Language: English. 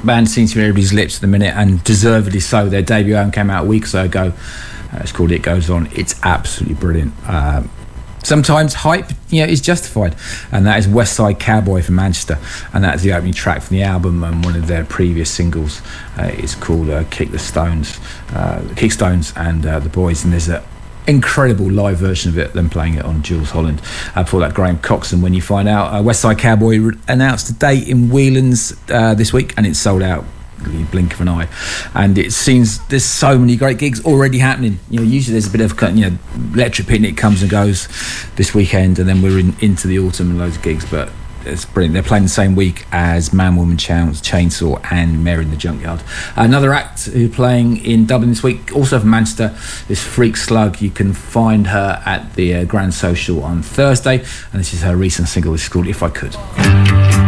band seems to be everybody's lips at the minute, and deservedly so. Their debut album came out a week or so ago. It's called It Goes On. It's absolutely brilliant. Sometimes hype, is justified, and that is West Side Cowboy from Manchester, and that is the opening track from the album, and one of their previous singles is called Kickstones and The Boys, and there's an incredible live version of it, them playing it on Jules Holland. Before that, Graham Coxon, When You Find Out. West Side Cowboy announced a date in Whelan's this week, and it's sold out the blink of an eye, and it seems there's so many great gigs already happening. Usually there's a bit of Electric Picnic comes and goes this weekend, and then we're into the autumn and loads of gigs, but it's brilliant. They're playing the same week as Man Woman Chainsaw and Mary in the Junkyard. Another act who's playing in Dublin this week, also from Manchester, is Freak Slug. You can find her at the Grand Social on Thursday, and this is her recent single. It's called If I Could.